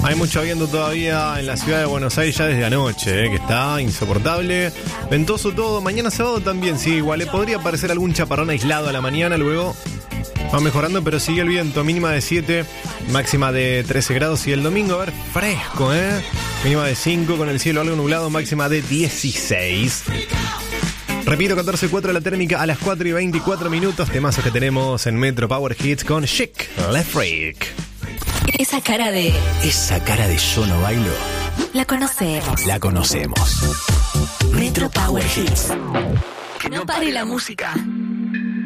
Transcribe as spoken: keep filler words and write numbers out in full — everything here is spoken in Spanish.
Hay mucho viento todavía en la ciudad de Buenos Aires ya desde anoche, eh, que está insoportable. Ventoso todo. Mañana sábado también, sí, igual. Le podría aparecer algún chaparrón aislado a la mañana, luego va mejorando, pero sigue el viento. Mínima de siete, máxima de trece grados. Y el domingo, a ver, fresco, ¿eh? Mínima de cinco, con el cielo algo nublado, máxima de dieciséis. Repito, catorce cuatro la térmica a las cuatro y veinticuatro minutos. Temazos que tenemos en Metro Power Hits con Chic, Le Freak. Esa cara de... Esa cara de yo no bailo. La conocemos. La conocemos. Metro Power Hits. Que no pare la música.